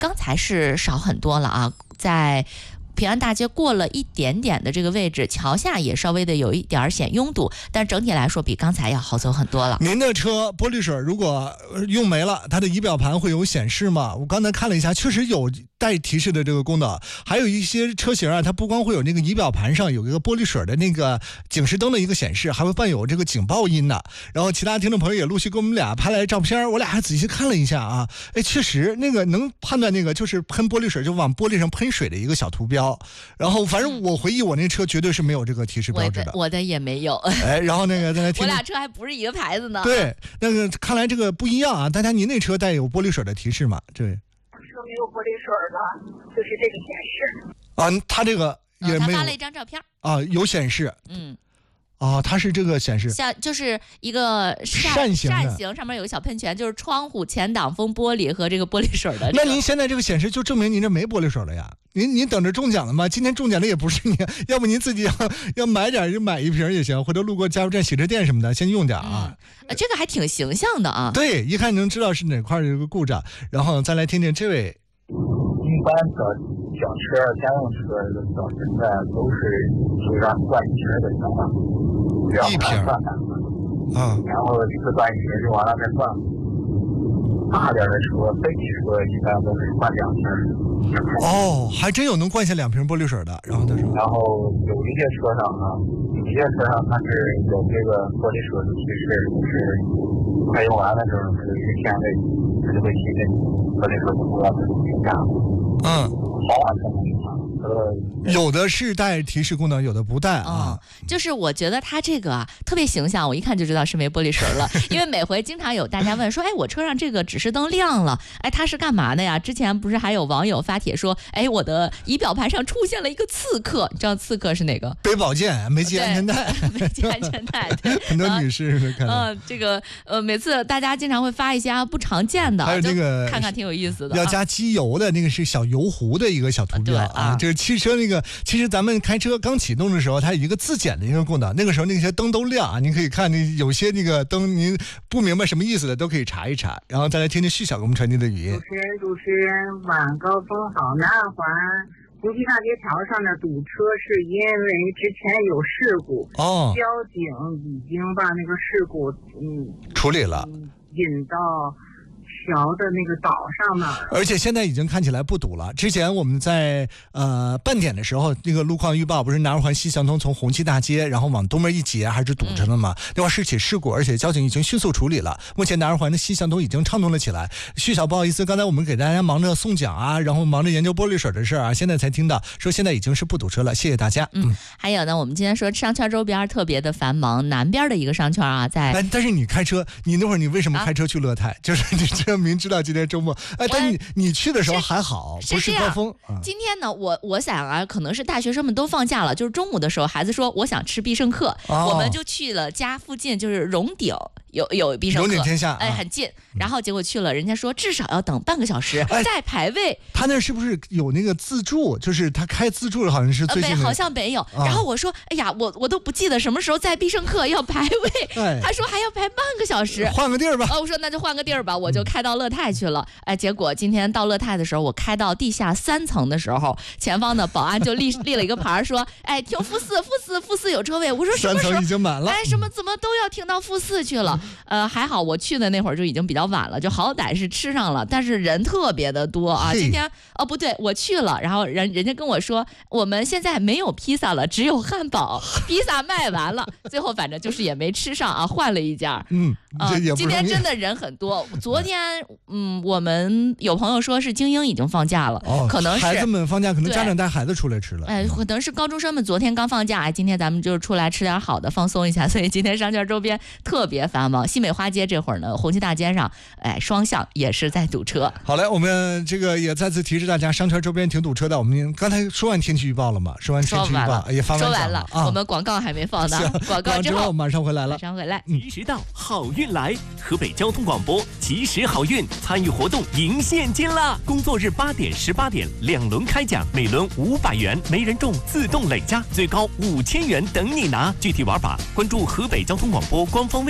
刚才是少很多了啊，在平安大街过了一点点的这个位置，桥下也稍微的有一点显拥堵，但整体来说比刚才要好走很多了。 您的车玻璃水如果用没了，它的仪表盘会有显示吗？我刚才看了一下，确实有带提示的这个功能，还有一些车型啊，它不光会有那个仪表盘上有一个玻璃水的那个警示灯的一个显示，还会伴有这个警报音的。然后其他听众朋友也陆续给我们俩拍来照片，我俩还仔细看了一下啊，哎，确实那个能判断那个就是喷玻璃水就往玻璃上喷水的一个小图标。然后反正我回忆我那车绝对是没有这个提示标志的， 我的也没有。 哎，然后那个在那听， 我俩车还不是一个牌子呢。 对，那个看来这个不一样啊。大家您那车带有玻璃水的提示吗？这位车没有玻璃水的，就是这个显示啊，他这个也没有， 他发了一张照片啊，有显示，啊，它是这个显示， 像就是一个扇形， 上面有个小喷泉，就是窗户前挡风玻璃和这个玻璃水的。 那您现在这个显示就证明您这没玻璃水了呀？您等着中奖了吗？今天中奖的也不是你，要不您自己要买点就买一瓶也行，或者路过加油站、洗车店什么的，先用点啊。 这个还挺形象的啊。 对，一看能知道是哪块有个故障。然后再来听听这位。 一般的小车、家用车早晨的都是就让灌一瓶就行了，不要灌满了。然后一次灌一瓶就完了再灌。大点的车、飞机车一般都是灌2瓶。 哦，还真有能灌下2瓶玻璃水的。然后他说， 然后有一些车上呢，它是有这个玻璃水的提示，就是快用完的时候是一个限位，它就会提示你玻璃水不要停下。好晚才能有的是带提示功能，有的不带啊。 就是我觉得它这个啊特别形象，我一看就知道是没玻璃水了，因为每回经常有大家问说，哎，我车上这个指示灯亮了，哎，它是干嘛的呀？之前不是还有网友发帖说，哎，我的仪表盘上出现了一个刺客，你知道刺客是哪个？ 背宝剑，没系安全带， 没系安全带，对， 很多女士看到。 这个每次大家经常会发一些不常见的， 还有这个看看挺有意思的。 要加机油的那个是小油壶的一个小图标啊，就是汽车那个，其实咱们开车刚启动的时候，它有一个自检的一个功能，那个时候那些灯都亮啊，你可以看那有些那个灯您不明白什么意思的都可以查一查，然后再来听听徐小给我们传递的语音。 主持人，晚高峰好，南二环红旗大街桥上的堵车是因为之前有事故，交警已经把那个事故处理了， 引到桥的那个岛上面， 而且现在已经看起来不堵了。之前我们在半点的时候，那个路况预报不是南二环西向通从红旗大街，然后往东门一截还是堵着的嘛？那块是起事故，而且交警已经迅速处理了。目前南二环的西向通已经畅通了起来。徐小，不好意思，刚才我们给大家忙着送奖啊，然后忙着研究玻璃水的事啊，现在才听到说现在已经是不堵车了，谢谢大家。 还有呢，我们今天说商圈周边特别的繁忙，南边的一个商圈啊， 但是你开车，你那会儿你为什么开车去乐泰？就是你这明知道今天周末，但你去的时候还好，不是高峰。 今天呢，我想啊，可能是大学生们都放假了，就是中午的时候，孩子说我想吃必胜客，我们就去了家附近，就是荣鼎有必胜客， 荣鼎天下， 很近。然后结果去了，人家说至少要等半个小时再排位。 他那是不是有那个自助？就是他开自助的，好像是最近好像没有。然后我说，哎呀，我都不记得什么时候在必胜客要排位。他说还要排半个小时， 换个地儿吧。 我说那就换个地儿吧，我就开到乐泰去了。结果今天到乐泰的时候，我开到地下3层的时候，前方的保安就立了一个牌说，哎，停负四有车位。我说什么时候 3层已经满了？ 什么怎么都要停到负4去了？还好我去的那会儿就已经比较晚了，就好歹是吃上了，但是人特别的多啊。今天不对，我去了，然后人家跟我说，我们现在没有披萨了，只有汉堡，披萨卖完了。最后反正就是也没吃上啊，换了一家。今天真的人很多。昨天我们有朋友说是精英已经放假了，可能是孩子们放假，可能家长带孩子出来吃了。 可能是高中生们昨天刚放假，今天咱们就出来吃点好的，放松一下。所以今天商圈周边特别繁忙，西美花街这会儿呢，红旗大街上，双向也是在堵车。 好嘞，我们这个也再次提示大家，商圈周边挺堵车的。我们刚才说完天气预报了吗？说完天气预报也发完了啊。我们广告还没放呢，广告之后马上回来了。 及时到，好运来！河北交通广播及时好运参与活动赢现金啦！工作日8点、18点2轮开奖，每轮500元，没人中自动累加，最高5000元等你拿。具体玩法关注河北交通广播官方微信，回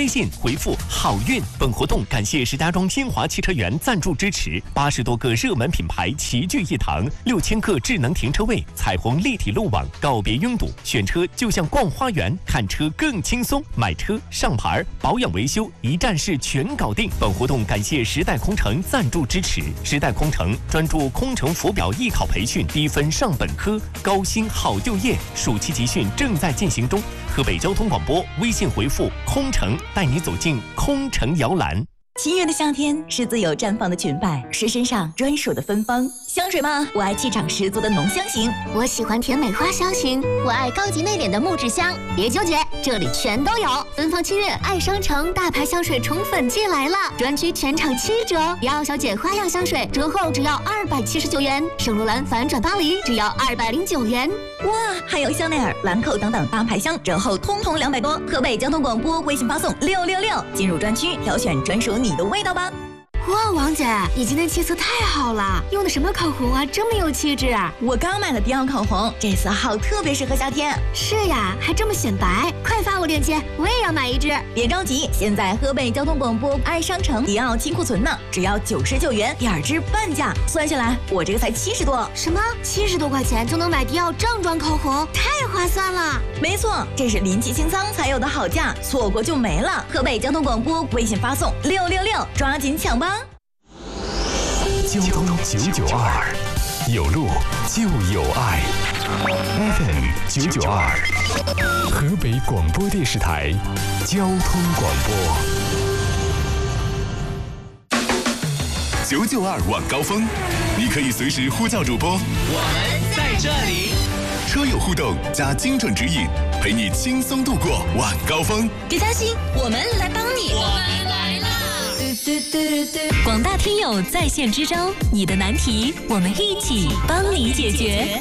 回复好运。本活动感谢石家庄新华汽车园赞助支持，80多个热门品牌齐聚一堂，6000个智能停车位，彩虹立体路网，告别拥堵，选车就像逛花园，看车更轻松，买车上牌保养维修一站式全搞定。本活动感谢时代空乘赞助支持，时代空乘专注空乘浮表艺考培训，低分上本科，高薪好就业，暑期集训正在进行中。河北交通广播微信回复空乘，带你走进空乘摇篮。 七月的夏天是自由绽放的裙摆，是身上专属的芬芳。香水吗？我爱气场十足的浓香型， 我喜欢甜美花香型，我爱高级内敛的木质香。别纠结，这里全都有。芬芳7月爱商城大牌香水宠粉季来了，专区全场7折。迪奥小姐花样香水折后只要279元，圣罗兰反转巴黎只要209元。 哇，还有香奈儿、兰蔻等等大牌香折后通通200多。河北交通广播微信发送666，进入专区挑选专属你的味道吧。 哇，王姐，你今天气色太好了，用的什么口红啊，这么有气质啊！ 我刚买了迪奥口红，这色号特别适合夏天。 是呀，还这么显白，快发我链接，我也要买一支。 别着急，现在河北交通广播爱商城迪奥清库存呢，只要99元，2支半价，算下来我这个才70多。 什么？70多块钱就能买迪奥正装口红，太划算了！ 没错，这是临期清仓才有的好价，错过就没了。河北交通广播微信发送666，抓紧抢吧！ 交通992，有路就有爱。FM 992，河北广播电视台交通广播。992晚高峰，你可以随时呼叫主播， 我们在这里。 车友互动加精准指引，陪你轻松度过晚高峰。 别担心，我们来帮你。 我们来了。 广大听友在线支招，你的难题我们一起帮你解决。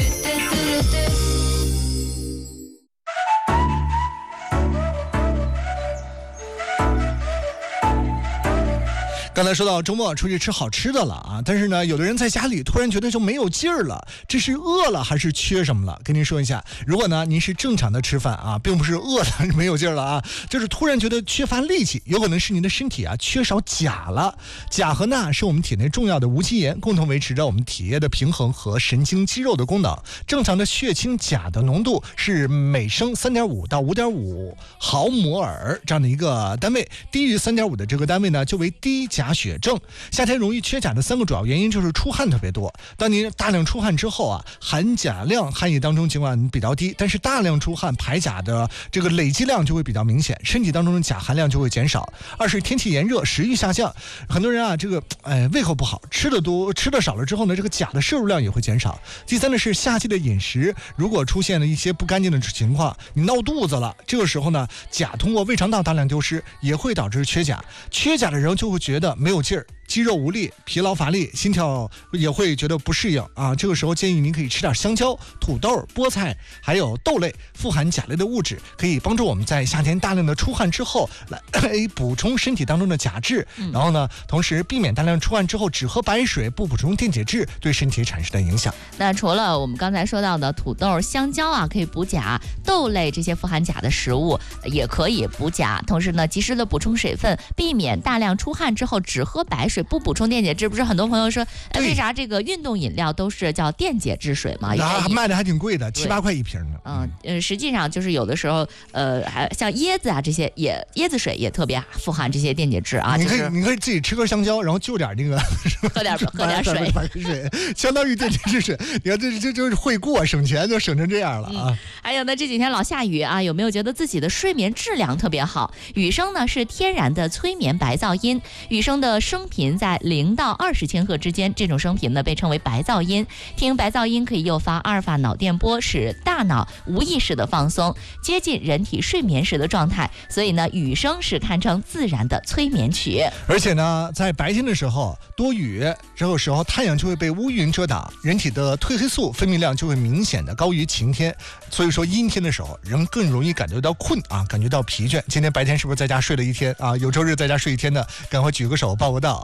刚才说到周末出去吃好吃的了啊，但是呢，有的人在家里突然觉得就没有劲儿了，这是饿了还是缺什么了？跟您说一下，如果呢您是正常的吃饭啊，并不是饿了没有劲儿了啊，就是突然觉得缺乏力气，有可能是您的身体啊缺少钾了。钾和钠是我们体内重要的无机盐，共同维持着我们体液的平衡和神经肌肉的功能。正常的血清钾的浓度是每升3.5到5.5毫摩尔这样的一个单位，低于3.5的这个单位呢，就为低钾血症。夏天容易缺钾的3个主要原因就是出汗特别多。当您大量出汗之后啊，含钾量汗液当中尽管比较低，但是大量出汗排钾的这个累积量就会比较明显，身体当中的钾含量就会减少。二是天气炎热，食欲下降，很多人啊这个胃口不好，吃的少了之后呢，这个钾的摄入量也会减少。第三呢是夏季的饮食如果出现了一些不干净的情况，你闹肚子了，这个时候呢，钾通过胃肠道大量丢失，也会导致缺钾。缺钾的人就会觉得没有劲儿，肌肉无力，疲劳乏力，心跳也会觉得不适应啊。这个时候建议您可以吃点香蕉、土豆、菠菜，还有豆类，富含钾类的物质，可以帮助我们在夏天大量的出汗之后来补充身体当中的钾质。然后呢，同时避免大量出汗之后只喝白水，不补充电解质对身体产生的影响。 那除了我们刚才说到的土豆、香蕉啊可以补钾，豆类这些富含钾的食物也可以补钾。同时呢，及时的补充水分，避免大量出汗之后只喝白水，不补充电解质。不是很多朋友说，为啥这个运动饮料都是叫电解质水嘛？ 卖的还挺贵的，7、8块一瓶的。实际上就是有的时候，还像椰子啊这些椰子水也特别富含这些电解质啊。 你可以自己吃根香蕉，然后就点那个喝点水， 相当于电解质水。你看这就是会过，省钱就省成这样了啊。 还有呢，这几天老下雨啊，有没有觉得自己的睡眠质量特别好？雨声呢是天然的催眠白噪音，雨声的声频在0到20千赫之间，这种声频呢被称为白噪音。听白噪音可以诱发阿尔法脑电波，使大脑无意识的放松，接近人体睡眠时的状态。所以呢，雨声是堪称自然的催眠曲。 而且呢，在白天的时候多雨，这个时候太阳就会被乌云遮挡，人体的褪黑素分泌量就会明显的高于晴天。所以说阴天的时候，人更容易感觉到困啊，感觉到疲倦。今天白天是不是在家睡了一天啊？有周日在家睡一天的，赶快举个手报个到啊！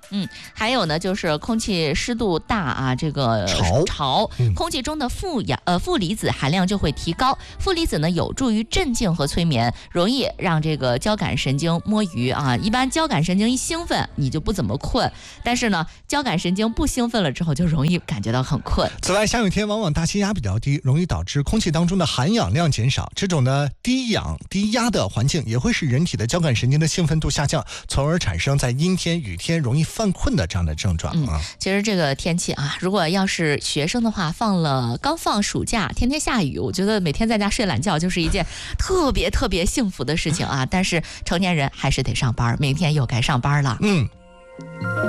还有呢，就是空气湿度大啊，这个潮，空气中的负离子含量就会提高。负离子呢，有助于镇静和催眠，容易让这个交感神经摸鱼啊。一般交感神经一兴奋，你就不怎么困，但是呢，交感神经不兴奋了之后，就容易感觉到很困。 此外，下雨天往往大气压比较低，容易导致空气当中的含氧量减少。这种呢低氧低压的环境也会使人体的交感神经的兴奋度下降，从而产生在阴天雨天容易犯困的这样的症状啊。 其实这个天气啊，如果要是学生的话，刚放暑假，天天下雨，我觉得每天在家睡懒觉就是一件特别特别幸福的事情啊。但是成年人还是得上班，明天又该上班了。